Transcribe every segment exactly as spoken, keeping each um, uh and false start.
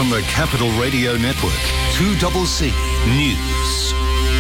From the Capital Radio Network, two C C News.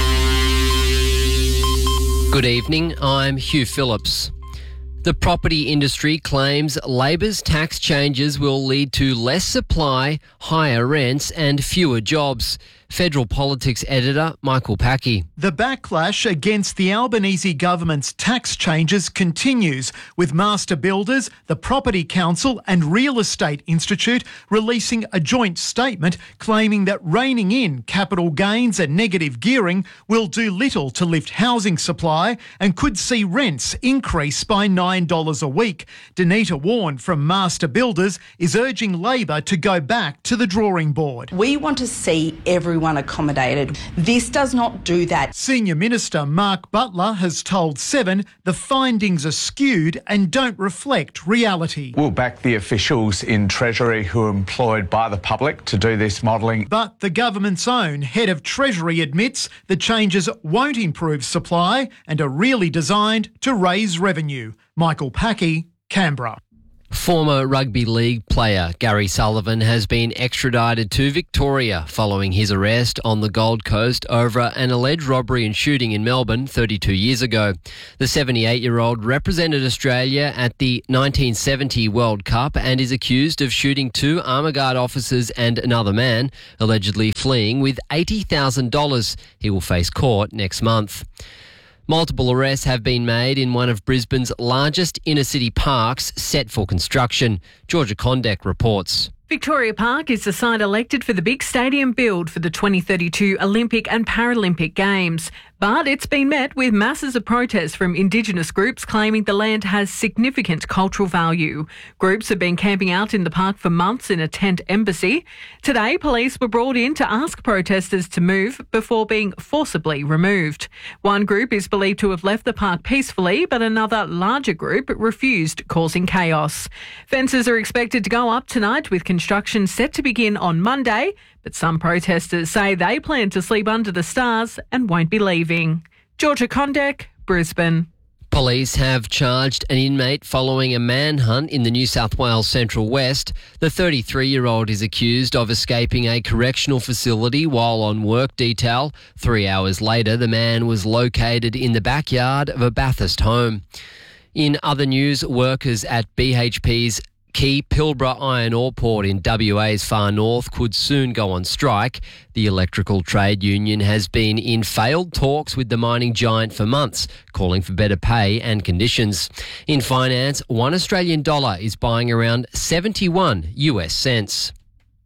Good evening, I'm Hugh Phillips. The property industry claims Labor's tax changes will lead to less supply, higher rents and fewer jobs. Federal Politics editor Michael Packey. The backlash against the Albanese government's tax changes continues, with master builders, the Property Council and Real Estate Institute releasing a joint statement claiming that reining in capital gains and negative gearing will do little to lift housing supply and could see rents increase by nine dollars a week. Danita Warren from Master Builders is urging Labor to go back to the drawing board. We want to see everyone accommodated. This does not do that. Senior Minister Mark Butler has told Seven the findings are skewed and don't reflect reality. We'll back the officials in Treasury who are employed by the public to do this modelling. But the government's own head of Treasury admits the changes won't improve supply and are really designed to raise revenue. Michael Packey, Canberra. Former rugby league player Gary Sullivan has been extradited to Victoria following his arrest on the Gold Coast over an alleged robbery and shooting in Melbourne thirty-two years ago. The seventy-eight-year-old represented Australia at the nineteen seventy World Cup and is accused of shooting two armour guard officers and another man, allegedly fleeing with eighty thousand dollars. He will face court next month. Multiple arrests have been made in one of Brisbane's largest inner-city parks set for construction. Georgia Condek reports. Victoria Park is the site elected for the big stadium build for the twenty thirty-two Olympic and Paralympic Games. But it's been met with masses of protests from Indigenous groups claiming the land has significant cultural value. Groups have been camping out in the park for months in a tent embassy. Today, police were brought in to ask protesters to move before being forcibly removed. One group is believed to have left the park peacefully, but another larger group refused, causing chaos. Fences are expected to go up tonight with construction set to begin on Monday, but some protesters say they plan to sleep under the stars and won't be leaving. Georgia Condek, Brisbane. Police have charged an inmate following a manhunt in the New South Wales Central West. The thirty-three-year-old is accused of escaping a correctional facility while on work detail. Three hours later, the man was located in the backyard of a Bathurst home. In other news, workers at B H P's Key Pilbara Iron Ore Port in W A's far north could soon go on strike. The Electrical Trade Union has been in failed talks with the mining giant for months, calling for better pay and conditions. In finance, one Australian dollar is buying around seventy-one US cents.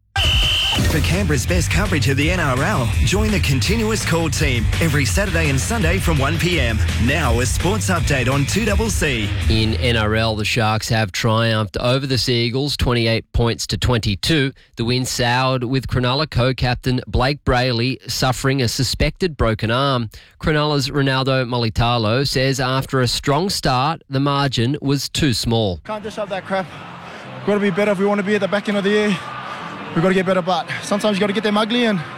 For Canberra's best coverage of the N R L, join the Continuous Call team every Saturday and Sunday from one p m. Now a sports update on two C C. In N R L, the Sharks have triumphed over the Seagulls, twenty-eight points to twenty-two. The win soured with Cronulla co-captain Blake Brayley suffering a suspected broken arm. Cronulla's Ronaldo Mulitalo says after a strong start, the margin was too small. Can't just have that crap. Got to be better if we want to be at the back end of the year. We've got to get better, but sometimes you've got to get them ugly, and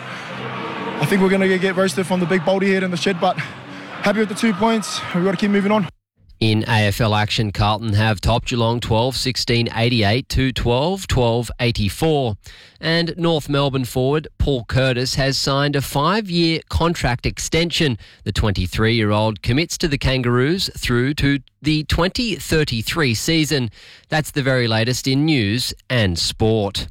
I think we're going to get roasted from the big baldy head in the shed, but happy with the two points. We've got to keep moving on. In A F L action, Carlton have topped Geelong twelve sixteen eighty-eight to twelve twelve eighty-four. And North Melbourne forward Paul Curtis has signed a five-year contract extension. The twenty-three-year-old commits to the Kangaroos through to the twenty thirty-three season. That's the very latest in news and sport.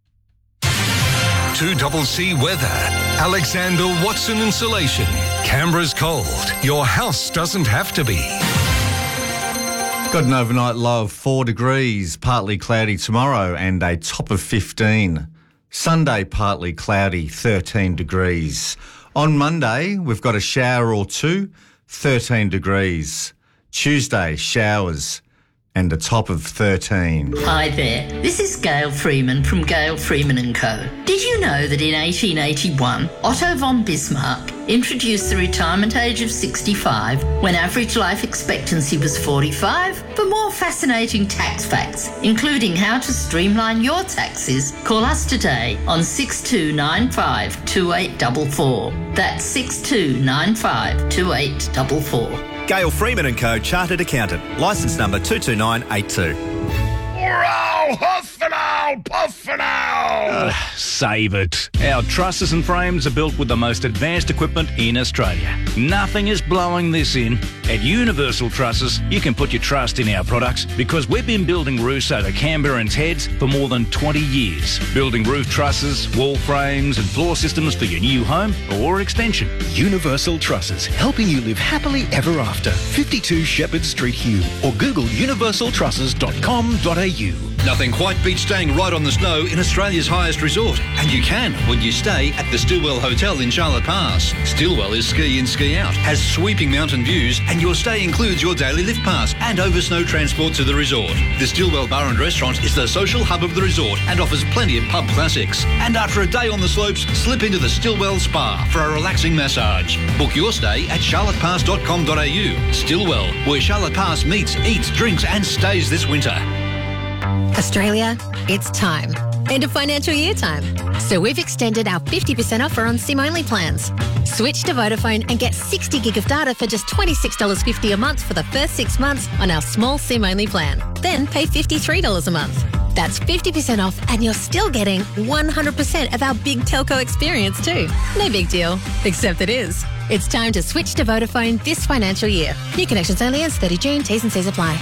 two C C weather. Alexander Watson Insulation. Canberra's cold. Your house doesn't have to be. Got an overnight low of four degrees, partly cloudy tomorrow and a top of fifteen. Sunday, partly cloudy, thirteen degrees. On Monday, we've got a shower or two, thirteen degrees. Tuesday, showers and a top of thirteen. Hi there, this is Gail Freeman from Gail Freeman and Co. Did you know that in eighteen eighty-one, Otto von Bismarck introduced the retirement age of sixty-five when average life expectancy was forty-five? For more fascinating tax facts, including how to streamline your taxes, call us today on six two nine five two eight four four. That's six two nine five two eight four four. Gail Freeman and Co. Chartered Accountant. Licence number two two nine eight two. Wow, huff and owl, puff and owl. Uh, save it. Our trusses and frames are built with the most advanced equipment in Australia. Nothing is blowing this in. At Universal Trusses, you can put your trust in our products because we've been building roofs over Canberrans' heads for more than twenty years. Building roof trusses, wall frames and floor systems for your new home or extension. Universal Trusses, helping you live happily ever after. fifty-two Shepherd Street, Hume, or Google universal trusses dot com dot a u. Nothing quite beats staying right on the snow in Australia's highest resort. And you can when you stay at the Stillwell Hotel in Charlotte Pass. Stillwell is ski in, ski out, has sweeping mountain views, and your stay includes your daily lift pass and over snow transport to the resort. The Stillwell Bar and Restaurant is the social hub of the resort and offers plenty of pub classics. And after a day on the slopes, slip into the Stillwell Spa for a relaxing massage. Book your stay at charlotte pass dot com dot a u. Stillwell, where Charlotte Pass meets, eats, drinks and stays this winter. Australia, it's time. End of financial year time. So we've extended our fifty percent offer on SIM-only plans. Switch to Vodafone and get sixty gig of data for just twenty-six dollars fifty a month for the first six months on our small SIM-only plan. Then pay fifty-three dollars a month. That's fifty percent off and you're still getting one hundred percent of our big telco experience too. No big deal, except it is. It's time to switch to Vodafone this financial year. New connections only ends thirty June. T's and C's apply.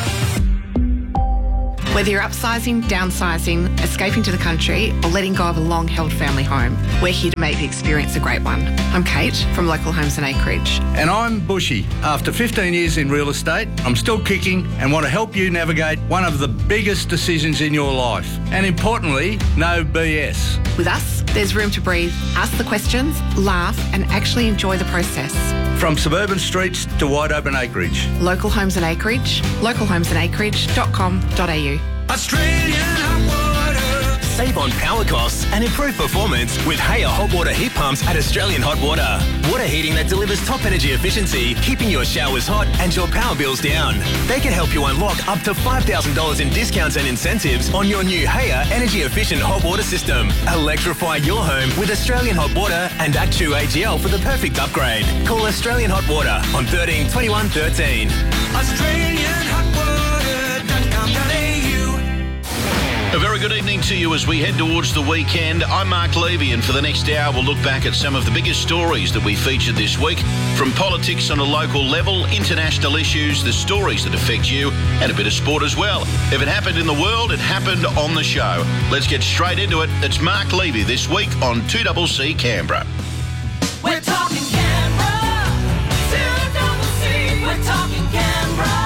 Whether you're upsizing, downsizing, escaping to the country, or letting go of a long-held family home, we're here to make the experience a great one. I'm Kate from Local Homes and Acreage. And I'm Bushy. After fifteen years in real estate, I'm still kicking and want to help you navigate one of the biggest decisions in your life. And importantly, no B S. With us, there's room to breathe, ask the questions, laugh, and actually enjoy the process. From suburban streets to wide open acreage. Local Homes and Acreage, local homes and acreage dot com dot a u. Australian hot water. Save on power costs and improve performance with Haya hot water heat pumps at Australian Hot Water. Water heating that delivers top energy efficiency, keeping your showers hot and your power bills down. They can help you unlock up to five thousand dollars in discounts and incentives on your new Haya energy efficient hot water system. Electrify your home with Australian Hot Water and Act two A G L for the perfect upgrade. Call Australian Hot Water on thirteen twenty-one thirteen. Australian Hot Water dot com dot a u. A very good evening to you as we head towards the weekend. I'm Mark Levy, and for the next hour we'll look back at some of the biggest stories that we featured this week, from politics on a local level, international issues, the stories that affect you, and a bit of sport as well. If it happened in the world, it happened on the show. Let's get straight into it. It's Mark Levy this week on two C C Canberra. We're talking Canberra, two C C, we're talking Canberra.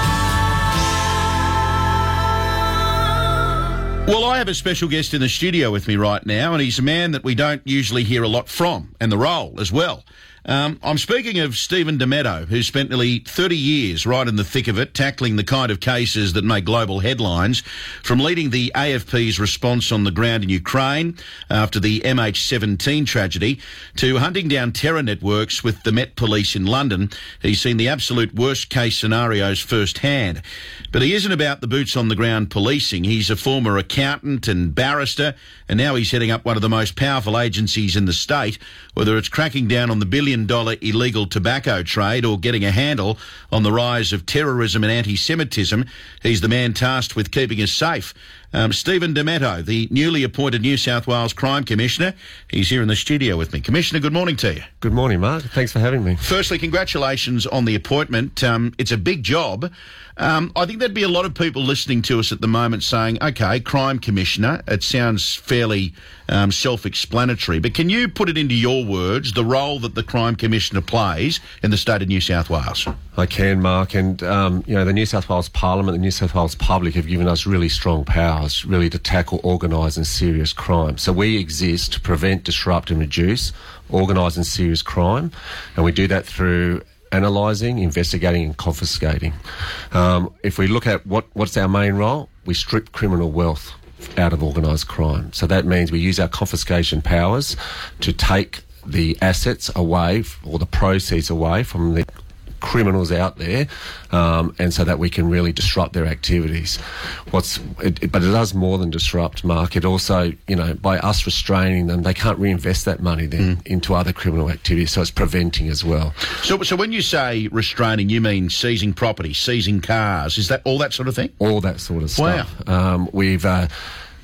Well, I have a special guest in the studio with me right now, and he's a man that we don't usually hear a lot from, and the role as well. Um, I'm speaking of Stephen Di Metto, who spent nearly thirty years right in the thick of it, tackling the kind of cases that make global headlines, from leading the A F P's response on the ground in Ukraine after the M H seventeen tragedy, to hunting down terror networks with the Met Police in London. He's seen the absolute worst-case scenarios firsthand. But he isn't about the boots-on-the-ground policing. He's a former accountant and barrister, and now he's heading up one of the most powerful agencies in the state, whether it's cracking down on the billion dollar illegal tobacco trade or getting a handle on the rise of terrorism and anti-Semitism. He's the man tasked with keeping us safe. Um, Stephen Di Metto, the newly appointed New South Wales Crime Commissioner. He's here in the studio with me. Commissioner, good morning to you. Good morning, Mark. Thanks for having me. Firstly, congratulations on the appointment. Um, it's a big job. Um, I think there'd be a lot of people listening to us at the moment saying, OK, Crime Commissioner, it sounds fairly um, self-explanatory, but can you put it into your words, the role that the Crime Commissioner plays in the state of New South Wales? I can, Mark, and um, you know, the New South Wales Parliament, the New South Wales public have given us really strong powers, really, to tackle organised and serious crime. So we exist to prevent, disrupt and reduce organised and serious crime, and we do that through analysing, investigating and confiscating. Um, if we look at what, what's our main role, we strip criminal wealth out of organised crime. So that means we use our confiscation powers to take the assets away, or the proceeds away from the criminals out there, um, and so that we can really disrupt their activities. What's, it, it, but it does more than disrupt, Mark. It also, you know, by us restraining them, they can't reinvest that money then mm. into other criminal activities. So it's preventing as well. So, so when you say restraining, you mean seizing property, seizing cars? Is that all that sort of thing? All that sort of stuff. Wow. Um, we've. Uh,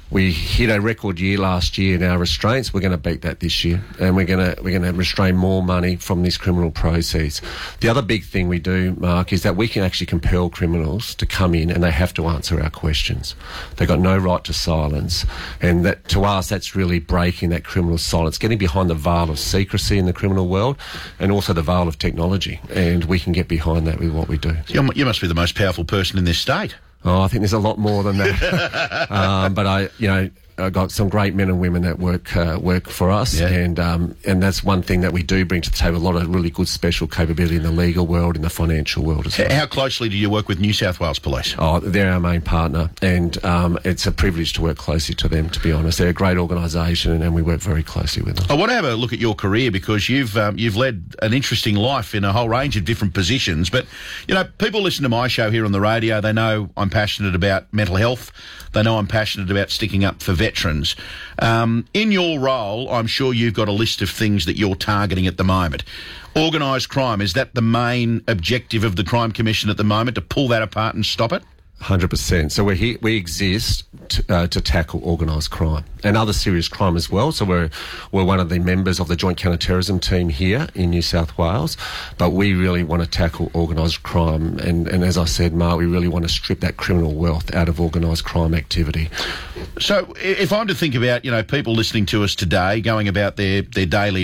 We hit a record year last year in our restraints. We're going to beat that this year, and we're going to we're going to restrain more money from this criminal proceeds. The other big thing we do, Mark, is that we can actually compel criminals to come in, and they have to answer our questions. They've got no right to silence, and that to us, that's really breaking that criminal silence, getting behind the veil of secrecy in the criminal world, and also the veil of technology. And we can get behind that with what we do. You you must be the most powerful person in this state. Oh, I think there's a lot more than that. um, but I, you know, I've got some great men and women that work uh, work for us, Yeah. and um, and that's one thing that we do bring to the table. A lot of really good special capability in the legal world, in the financial world as well. How closely do you work with New South Wales Police? Oh, they're our main partner, and um, it's a privilege to work closely to them, to be honest. They're a great organisation, and, and we work very closely with them. I want to have a look at your career, because you've um, you've led an interesting life in a whole range of different positions. But, you know, people listen to my show here on the radio. They know I'm passionate about mental health. They know I'm passionate about sticking up for veterans. Um, in your role, I'm sure you've got a list of things that you're targeting at the moment. Organised crime, is that the main objective of the Crime Commission at the moment, to pull that apart and stop it? one hundred percent. So we're here, we exist to, uh, to tackle organised crime and other serious crime as well. So we're we're one of the members of the Joint Counter-Terrorism team here in New South Wales, but we really want to tackle organised crime. And, and as I said, Mark, we really want to strip that criminal wealth out of organised crime activity. So if I'm to think about, you know, people listening to us today, going about their, their daily